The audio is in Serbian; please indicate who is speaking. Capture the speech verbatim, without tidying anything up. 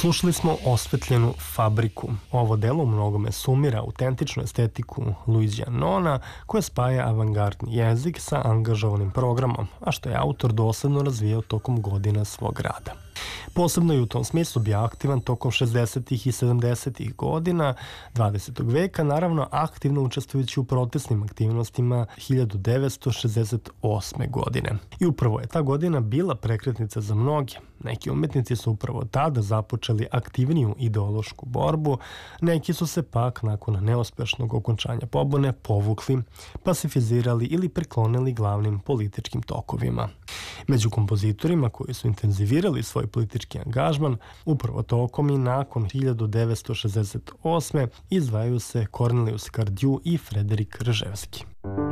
Speaker 1: Slušali smo Osvetljenu fabriku. Ovo delo u mnogome sumira autentičnu estetiku Luigija Nona, koja spaja avangardni jezik sa angažovanim programom, a što je autor dosledno razvijao tokom godina svog rada. Posebno je u tom smislu bio aktivan tokom šezdesetih i sedamdesetih godina dvadesetog veka, naravno aktivno učestvujući u protestnim aktivnostima hiljadu devetsto šezdeset osme. godine. I upravo je ta godina bila prekretnica za mnoge. Neki umetnici su upravo tada započeli aktivniju ideološku borbu, neki su se pak nakon neuspešnog okončanja pobune povukli, pasifizirali ili priklonili glavnim političkim tokovima. Među kompozitorima koji su intenzivirali svoj politički angažman, upravo tokom i nakon hiljadu devetsto šezdeset osme. izdvajaju se Cornelius Cardew i Frederik Rževski.